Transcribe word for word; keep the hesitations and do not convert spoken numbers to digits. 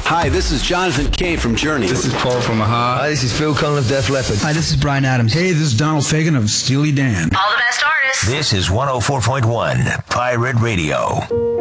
Hi, this is Jonathan Kay from Journey. This is Paul from Aha. Hi, this is Phil Collin of Def Leppard. Hi, this is Bryan Adams. Hey, this is Donald Fagen of Steely Dan. All the best artists. This is one oh four point one Pirate Radio.